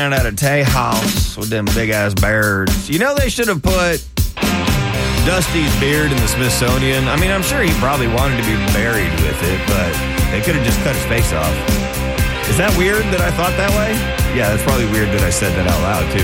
at a Tejas with them big-ass beards. You know they should have put Dusty's beard in the Smithsonian. I mean, I'm sure he probably wanted to be buried with it, but they could have just cut his face off. Is that weird that I thought that way? Yeah, that's probably weird that I said that out loud, too.